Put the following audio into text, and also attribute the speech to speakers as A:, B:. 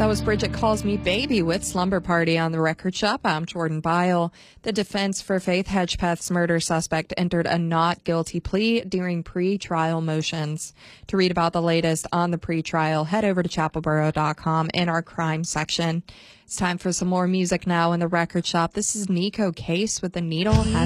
A: That was Bridget Calls Me Baby with Slumber Party on the Record Shop. I'm Jordan Byle. The defense for Faith Hedgepeth's murder suspect entered a not guilty plea during pre-trial motions. To read about the latest on the pre-trial, head over to chapelboro.com in our crime section. It's time for some more music now in the Record Shop. This is Nico Case with The Needle.